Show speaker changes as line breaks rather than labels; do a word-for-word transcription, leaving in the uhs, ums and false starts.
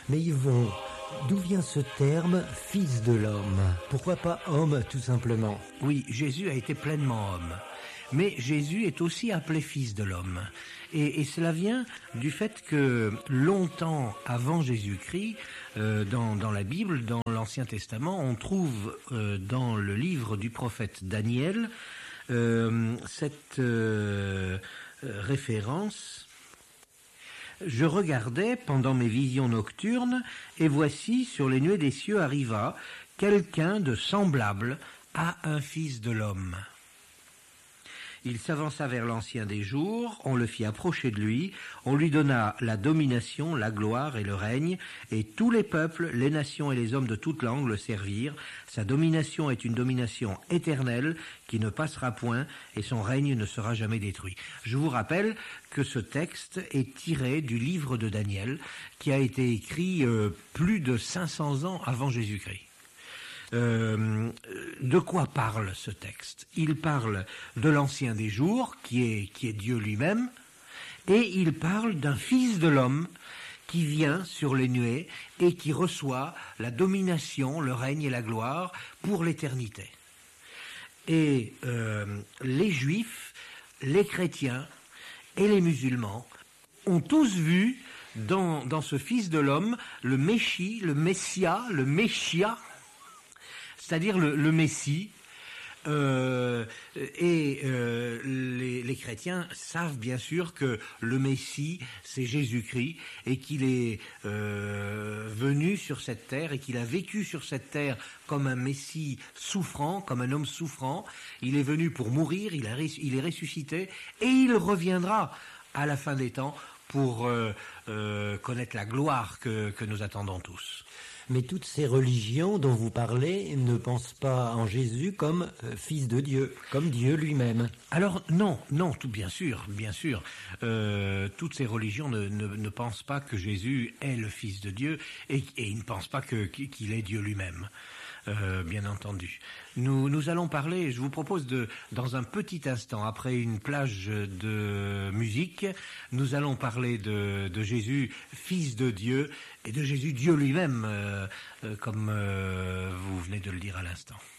Mais Yvon, d'où vient ce terme « fils de l'homme » ? Pourquoi pas homme, tout simplement ?
Oui, Jésus a été pleinement homme. Mais Jésus est aussi appelé fils de l'homme. Et, et cela vient du fait que longtemps avant Jésus-Christ, euh, dans, dans la Bible, dans l'Ancien Testament, on trouve euh, dans le livre du prophète Daniel euh, cette euh, référence. Je regardais pendant mes visions nocturnes, et voici, sur les nuées des cieux arriva quelqu'un de semblable à un fils de l'homme. Il s'avança vers l'ancien des jours, on le fit approcher de lui, on lui donna la domination, la gloire et le règne, et tous les peuples, les nations et les hommes de toute langue le servirent. Sa domination est une domination éternelle qui ne passera point, et son règne ne sera jamais détruit. Je vous rappelle que ce texte est tiré du livre de Daniel, qui a été écrit euh, plus de cinq cents ans avant Jésus-Christ. Euh, de quoi parle ce texte ? Il parle de l'ancien des jours, qui est, qui est Dieu lui-même, et il parle d'un fils de l'homme qui vient sur les nuées et qui reçoit la domination, le règne et la gloire pour l'éternité. Et euh, les juifs, les chrétiens et les musulmans ont tous vu dans, dans ce fils de l'homme le Messie, le Messia, le Messia, c'est-à-dire le, le Messie, euh, et euh, les, les chrétiens savent bien sûr que le Messie, c'est Jésus-Christ, et qu'il est euh, venu sur cette terre, et qu'il a vécu sur cette terre comme un Messie souffrant, comme un homme souffrant. Il est venu pour mourir, il, a, il est ressuscité, et il reviendra à la fin des temps pour euh, euh, connaître la gloire que, que nous attendons tous.
Mais toutes ces religions dont vous parlez ne pensent pas en Jésus comme euh, fils de Dieu, comme Dieu lui-même.
Alors non, non, tout bien sûr, bien sûr. Euh, toutes ces religions ne, ne, ne pensent pas que Jésus est le Fils de Dieu et, et ils ne pensent pas que, qu'il est Dieu lui-même. Euh, bien entendu. Nous, nous allons parler, je vous propose de, dans un petit instant, après une plage de musique, nous allons parler de, de Jésus, Fils de Dieu, et de Jésus, Dieu lui-même, euh, euh, comme euh, vous venez de le dire à l'instant.